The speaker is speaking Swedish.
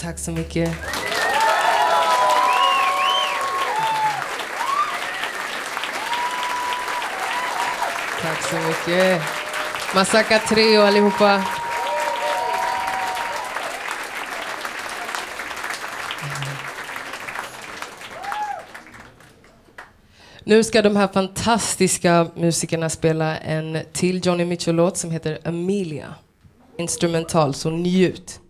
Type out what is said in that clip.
Tack så mycket. Tack så mycket. Masaka Trio allihopa. Nu ska de här fantastiska musikerna spela en till Johnny Mitchell-låt som heter Amelia. Instrumental, så njut.